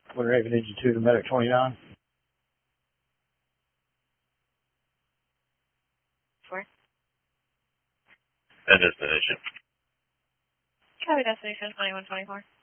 Winter Haven Engine 2 to Medic 29. And destination. Copy destination 2124.